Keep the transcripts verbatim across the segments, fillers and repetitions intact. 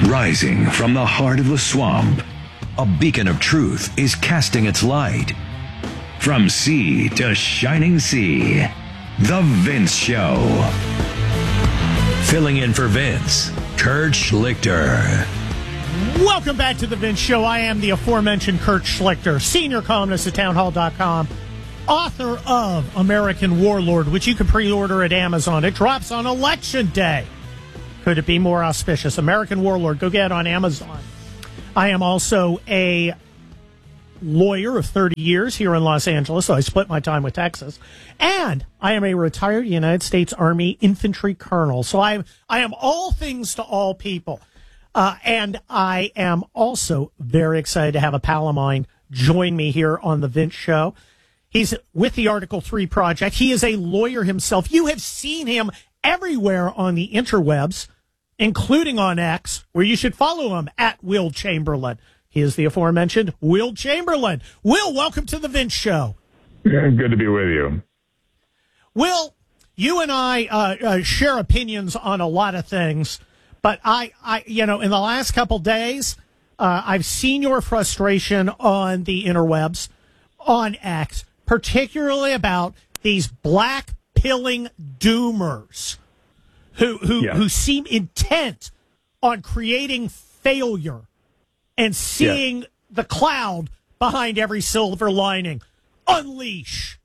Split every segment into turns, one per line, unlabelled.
Rising from the heart of the swamp, a beacon of truth is casting its light. From sea to shining sea, The Vince Show. Filling in for Vince, Kurt Schlichter.
Welcome back to The Vince Show. I am the aforementioned Kurt Schlichter, senior columnist at townhall dot com, author of American Warlord, which you can pre-order at Amazon. It drops on Election Day. Could it be more auspicious? American Warlord. Go get it on Amazon. I am also a lawyer of thirty years here in Los Angeles, so I split my time with Texas. And I am a retired United States Army infantry colonel. So I, I am all things to all people. Uh, and I am also very excited to have a pal of mine join me here on The Vince Show. He's with the Article three Project. He is a lawyer himself. You have seen him everywhere on the interwebs, including on X, where you should follow him at Will Chamberlain. He is the aforementioned Will Chamberlain. Will, welcome to The Vince Show.
Yeah, good to be with you.
Will, you and I uh, uh, share opinions on a lot of things, but I, I, you know, in the last couple days, uh, I've seen your frustration on the interwebs, on X, particularly about these black-pilling doomers who who, yeah. who seem intent on creating failure and seeing yeah. the cloud behind every silver lining. Unleash.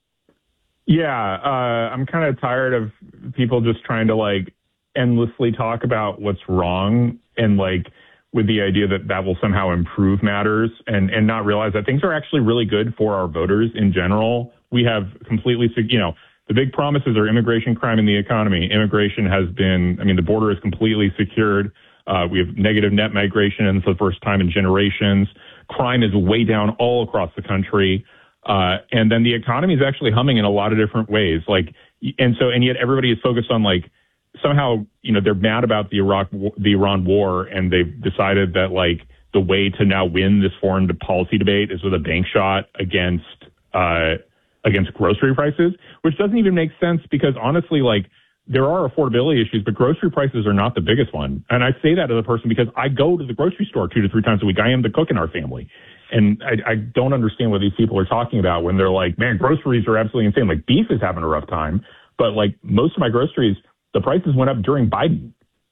Yeah, uh, I'm kind of tired of people just trying to, like, endlessly talk about what's wrong and, like, with the idea that that will somehow improve matters and, and not realize that things are actually really good for our voters in general. We have completely, you know, the big promises are immigration, crime, and the economy. Immigration has been, I mean, the border is completely secured. Uh, we have negative net migration, and for the first time in generations. Crime is way down all across the country. Uh, and then the economy is actually humming in a lot of different ways. Like, and so, and yet everybody is focused on, like, somehow, you know, they're mad about the Iraq, the Iran war, and they've decided that, like, the way to now win this foreign policy debate is with a bank shot against, uh, against grocery prices, which doesn't even make sense because honestly, like, there are affordability issues, but grocery prices are not the biggest one. And I say that as a person because I go to the grocery store two to three times a week. I am the cook in our family. And I, I don't understand what these people are talking about when they're like, man, groceries are absolutely insane. Like, beef is having a rough time. But, like, most of my groceries, the prices went up during Biden.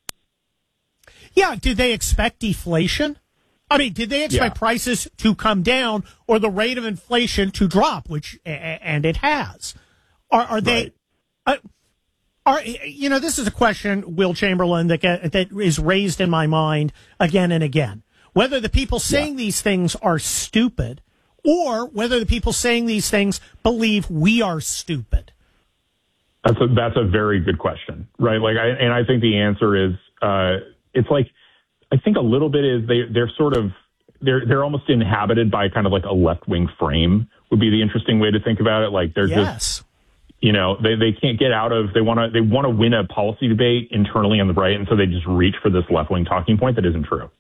Yeah. Did they expect deflation? I mean, did they expect yeah. prices to come down or the rate of inflation to drop, which, and it has? Are, are they, right. uh, are, you know, this is a question, Will Chamberlain, that get, that is raised in my mind again and again. Whether the people saying yeah. these things are stupid or whether the people saying these things believe we are stupid.
That's a, that's a very good question, right? Like, I, and I think the answer is, uh, it's like, I think a little bit is they, they're sort of, they're, they're almost inhabited by kind of like a left-wing frame would be the interesting way to think about it. Like, they're
yes.
just, you know, they, they can't get out of, they want to, they want to win a policy debate internally on the right. And so they just reach for this left-wing talking point that isn't true.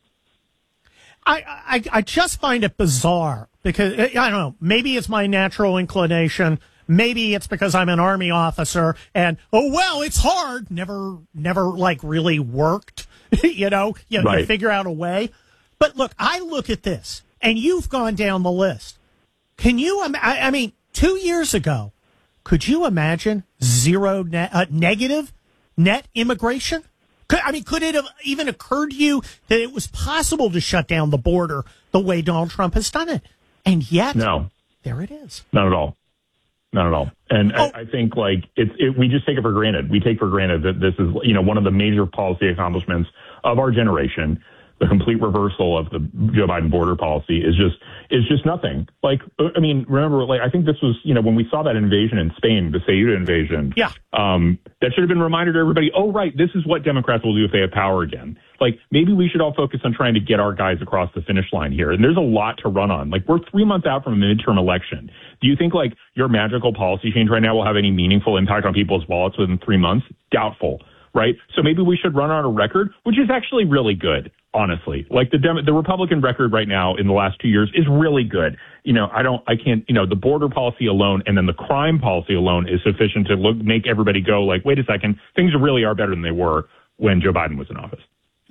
I, I, I just find it bizarre because, I don't know, maybe it's my natural inclination. Maybe it's because I'm an Army officer and, oh, well, it's hard. Never, never like really worked, you know, you, right. you figure out a way. But look, I look at this and you've gone down the list. Can you, I, I mean, two years ago, could you imagine zero net, uh, negative net immigration? Could, I mean, could it have even occurred to you that it was possible to shut down the border the way Donald Trump has done it? And yet,
no,
there it is.
Not at all. Not at all. And oh. I, I think, like, it's, it, we just take it for granted. We take for granted that this is, you know, one of the major policy accomplishments of our generation. The complete reversal of the Joe Biden border policy is just, is just nothing. Like, I mean, remember, like, I think this was, you know, when we saw that invasion in Spain, the Ceuta invasion.
Yeah.
Um, that should have been a reminder to everybody, oh, right, this is what Democrats will do if they have power again. Like, maybe we should all focus on trying to get our guys across the finish line here. And there's a lot to run on. Like, we're three months out from a midterm election. Do you think, like, your magical policy change right now will have any meaningful impact on people's wallets within three months? Doubtful, right? So maybe we should run on a record, which is actually really good, honestly. Like, the Dem- the Republican record right now in the last two years is really good. You know, I don't, I can't, you know, the border policy alone and then the crime policy alone is sufficient to look, make everybody go, like, wait a second, things really are better than they were when Joe Biden was in office.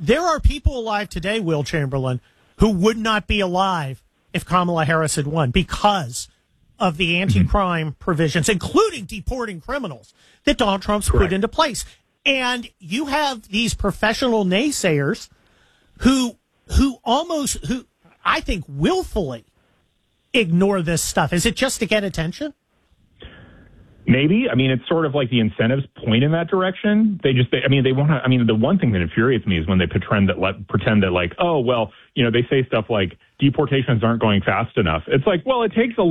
there are people alive today, Will Chamberlain, who would not be alive if Kamala Harris had won because of the anti-crime mm-hmm. provisions, including deporting criminals that Donald Trump's Correct. Put into place. And you have these professional naysayers who, who almost, who I think willfully ignore this stuff. Is it just to get attention?
Maybe. I mean, it's sort of like the incentives point in that direction. They just, they, I mean, they want to, I mean, the one thing that infuriates me is when they pretend that, let, pretend that like, oh, well, you know, they say stuff like deportations aren't going fast enough. It's like, well, it takes a